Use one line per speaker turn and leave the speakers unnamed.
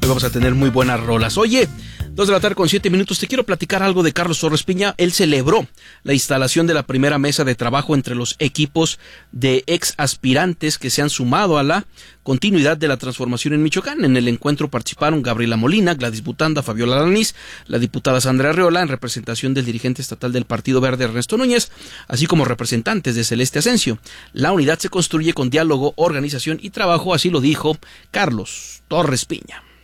Hoy vamos a tener muy buenas rolas. Oye, 2:07 p.m, te quiero platicar algo de Carlos Torres Piña. Él celebró la instalación de la primera mesa de trabajo entre los equipos de ex aspirantes que se han sumado a la continuidad de la transformación en Michoacán. En el encuentro participaron Gabriela Molina, Gladys Butanda, Fabiola Alanís, la diputada Sandra Arreola, en representación del dirigente estatal del Partido Verde, Ernesto Núñez, así como representantes de Celeste Asensio. La unidad se construye con diálogo, organización y trabajo, así lo dijo Carlos Torres Piña.